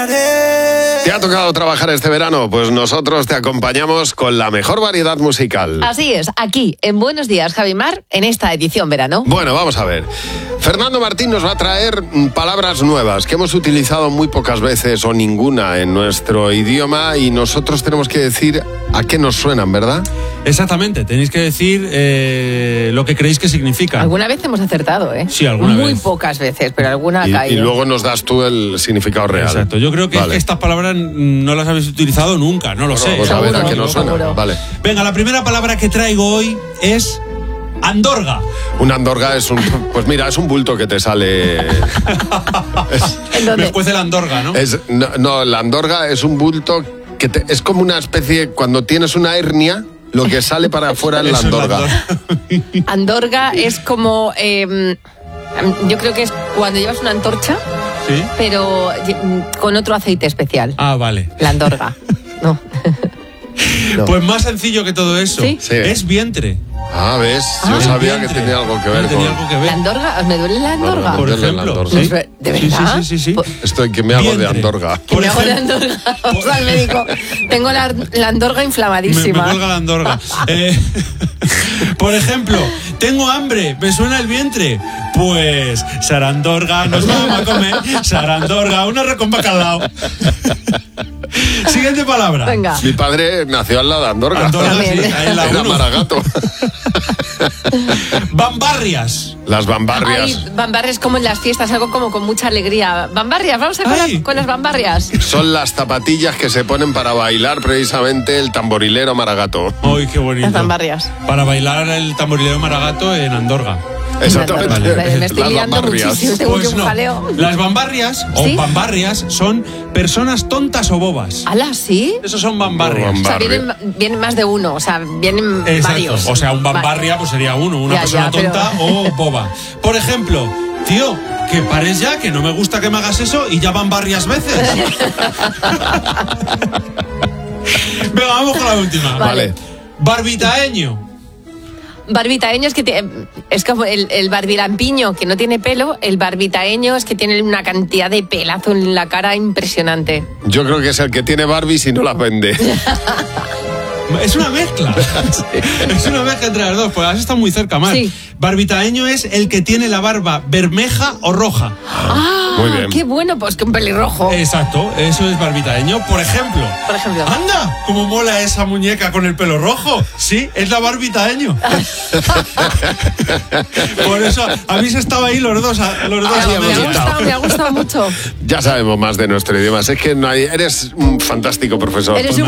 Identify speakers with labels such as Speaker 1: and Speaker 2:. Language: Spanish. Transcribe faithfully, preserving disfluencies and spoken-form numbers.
Speaker 1: ¿Te ha tocado trabajar este verano? Pues nosotros te acompañamos con la mejor variedad musical.
Speaker 2: Así es, aquí en Buenos Días, Javi Mar, en esta edición verano.
Speaker 1: Bueno, vamos a ver. Fernando Martín nos va a traer palabras nuevas que hemos utilizado muy pocas veces o ninguna en nuestro idioma y nosotros tenemos que decir a qué nos suenan, ¿verdad?
Speaker 3: Exactamente, tenéis que decir eh, lo que creéis que significan.
Speaker 2: Alguna vez hemos acertado, ¿eh?
Speaker 3: Sí, alguna
Speaker 2: Muy
Speaker 3: vez.
Speaker 2: pocas veces, pero alguna ha
Speaker 1: Y,
Speaker 2: caído.
Speaker 1: y luego nos das tú el significado real.
Speaker 3: Exacto, yo creo que,
Speaker 1: Vale.
Speaker 3: es que estas palabras no las habéis utilizado nunca, no lo sé.
Speaker 1: Vamos a ver a qué
Speaker 2: Seguro,
Speaker 1: nos suena.
Speaker 2: seguro.
Speaker 1: Vale.
Speaker 3: Venga, la primera palabra que traigo hoy es andorga.
Speaker 1: Una andorga es un... Pues mira, es un bulto que te sale...
Speaker 2: ¿En
Speaker 3: Me
Speaker 2: dónde?
Speaker 3: escuece la andorga, ¿no?
Speaker 1: Es, no, no, la andorga es un bulto que te- es como una especie... Cuando tienes una hernia, lo que sale para afuera es la
Speaker 3: Eso es la
Speaker 1: andorga.
Speaker 2: Andorga es como... eh, yo creo que es cuando llevas una antorcha,
Speaker 3: ¿Sí?
Speaker 2: pero mm, con otro aceite especial.
Speaker 3: Ah, vale.
Speaker 2: La andorga. No.
Speaker 1: No.
Speaker 3: Pues más sencillo que todo eso.
Speaker 2: ¿Sí?
Speaker 1: Sí.
Speaker 3: Es vientre.
Speaker 1: Ah, ¿ves? Yo
Speaker 3: El
Speaker 1: sabía
Speaker 3: vientre.
Speaker 1: que tenía algo que ver
Speaker 3: Tenía
Speaker 1: con...
Speaker 3: algo que
Speaker 2: ¿La
Speaker 3: ver.
Speaker 2: andorga? ¿Me duele la andorga?
Speaker 1: No, no,
Speaker 3: Por
Speaker 1: Meterle en la
Speaker 3: ejemplo.
Speaker 1: andorga.
Speaker 3: ¿Sí?
Speaker 2: ¿De
Speaker 3: Sí,
Speaker 2: verdad?
Speaker 3: sí, sí, sí, sí.
Speaker 2: Pues-
Speaker 1: Estoy que me hago de
Speaker 3: Vientre.
Speaker 1: andorga.
Speaker 2: Que
Speaker 3: Por
Speaker 2: me hago la
Speaker 3: ejemplo-
Speaker 2: andorga. Vamos al médico. Tengo la, la andorga
Speaker 3: Me, me
Speaker 2: inflamadísima.
Speaker 3: cuelga la andorga. Eh, por ejemplo, tengo hambre, me suena el vientre. Pues, Sarandorga, nos vamos a comer. Sarandorga, una arroz con bacalao. Siguiente palabra.
Speaker 2: Venga.
Speaker 1: Mi padre nació al lado de Andorga.
Speaker 3: Andorga, sí,
Speaker 2: También.
Speaker 3: ahí en la
Speaker 1: Era
Speaker 3: uno.
Speaker 1: Maragato.
Speaker 3: Bambarrias.
Speaker 1: Las bambarrias.
Speaker 2: Ay, bambarrias como en las fiestas, algo como con mucha alegría. Bambarrias, vamos a con,
Speaker 3: Ay.
Speaker 2: las, con las bambarrias.
Speaker 1: Son las zapatillas que se ponen para bailar precisamente el tamborilero Maragato.
Speaker 3: Ay, qué bonito.
Speaker 2: Las bambarrias.
Speaker 3: Para bailar el tamborilero maragato en Andorga.
Speaker 1: Exactamente.
Speaker 2: Me, me estoy
Speaker 1: Las
Speaker 2: liando
Speaker 1: bambarrias.
Speaker 2: muchísimo, tengo
Speaker 3: Pues
Speaker 2: que un
Speaker 3: no.
Speaker 2: jaleo.
Speaker 3: Las bambarrias o
Speaker 2: ¿Sí?
Speaker 3: bambarrias son personas tontas o bobas.
Speaker 2: ¿Ala, sí?
Speaker 3: Esos son bambarrias.
Speaker 2: O sea,
Speaker 1: Bambarria.
Speaker 2: vienen, vienen más de uno, o sea, vienen
Speaker 3: Exacto.
Speaker 2: varios.
Speaker 3: O sea, un
Speaker 2: Vale.
Speaker 3: bambarria pues sería uno, una
Speaker 2: Ya,
Speaker 3: persona
Speaker 2: ya, pero-
Speaker 3: tonta o boba. Por ejemplo, tío, que pares ya, que no me gusta que me hagas eso y ya van varias veces. Venga, vamos con la última.
Speaker 1: Vale.
Speaker 3: Barbitaeño.
Speaker 2: Barbitaeño es que te- es como el, el barbilampiño que no tiene pelo, el barbitaeño es que tiene una cantidad de pelazo en la cara impresionante.
Speaker 1: Yo creo que es el que tiene Barbies y no las vende.
Speaker 3: Es una mezcla. Es una mezcla entre las dos, pues has estado muy cerca, Mar.
Speaker 2: Sí.
Speaker 3: Barbitaeño es el que tiene la barba bermeja o roja.
Speaker 2: ¡Ah!
Speaker 1: Muy bien.
Speaker 2: ¡Qué bueno! Pues que un pelirrojo.
Speaker 3: Exacto, eso es barbitaeño. Por ejemplo.
Speaker 2: Por ejemplo.
Speaker 3: ¡Anda! ¿Cómo mola esa muñeca con el pelo rojo? Sí, es la barbitaeño. Por eso, habéis estado ahí los dos. a- Los dos
Speaker 2: Ah,
Speaker 3: a
Speaker 2: me ha
Speaker 3: media.
Speaker 2: gustado, me ha gustado mucho.
Speaker 1: Ya sabemos más de nuestro idioma. Es que no hay... eres un fantástico profesor.
Speaker 2: Eres un